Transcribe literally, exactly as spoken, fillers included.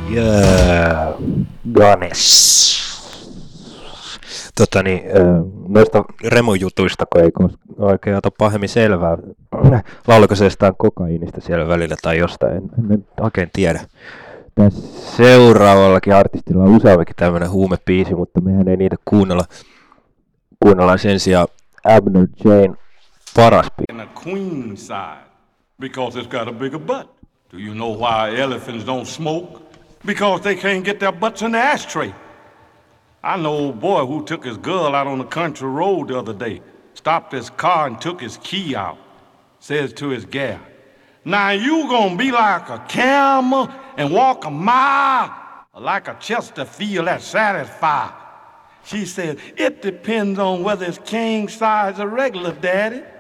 Yeah, Ganes. Tota niin, noista remujutuista, kun ei oikein ota pahemmin selvää. Lauliko se jostain kokaiinista siellä välillä tai jostain, en, en oikein tiedä. Tässä seuraavallakin artistilla on useamminkin tämmönen huumepiisi, mutta mehän ei niitä kuunnella. Kuunnellaan sen sijaan Abner Jane paras biisi. In a queen side, because it's got a bigger butt. Do you know why elephants don't smoke? Because they can't get their butts in the ashtray. I know a boy who took his girl out on the country road the other day, stopped his car and took his key out, says to his gal, now you gonna be like a camel and walk a mile, or like a Chesterfield that's satisfied. She said, it depends on whether it's king size or regular, daddy.